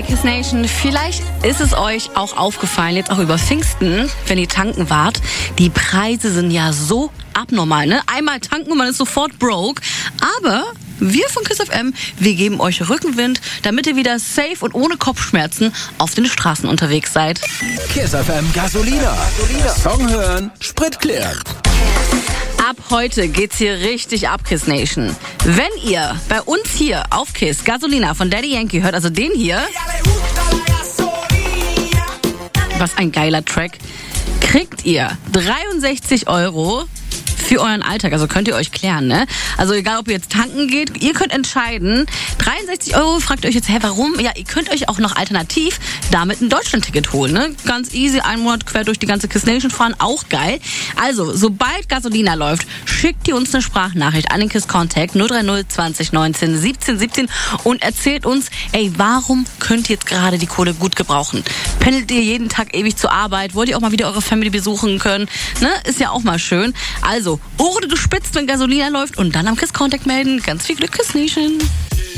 Kiss Nation, vielleicht ist es euch auch aufgefallen, jetzt auch über Pfingsten, wenn ihr tanken wart, die Preise sind ja so abnormal, ne? Einmal tanken und man ist sofort broke, aber wir von Kiss FM, wir geben euch Rückenwind, damit ihr wieder safe und ohne Kopfschmerzen auf den Straßen unterwegs seid. Kiss FM Gasolina. Song hören, Sprit klären. Ab heute geht's hier richtig ab, Kiss Nation. Wenn ihr bei uns hier auf Kiss Gasolina von Daddy Yankee hört, also den hier, was ein geiler Track, kriegt ihr 63 € für euren Alltag. Also könnt ihr euch klären, ne? Also egal, ob ihr jetzt tanken geht, ihr könnt entscheiden. 63 €, fragt euch jetzt, warum? Ja, ihr könnt euch auch noch alternativ damit ein Deutschland-Ticket holen, ne? Ganz easy, einen Monat quer durch die ganze Kiss Nation fahren, auch geil. Also, sobald Gasolina läuft, schickt ihr uns eine Sprachnachricht an den Kiss Contact 030 20 19 17 17 und erzählt uns, warum könnt ihr jetzt gerade die Kohle gut gebrauchen? Pendelt ihr jeden Tag ewig zur Arbeit? Wollt ihr auch mal wieder eure Family besuchen können? Ne? Ist ja auch mal schön. Also, Ohren gespitzt, wenn Gasolina läuft und dann am Kiss Contact melden. Ganz viel Glück, Kiss Nation.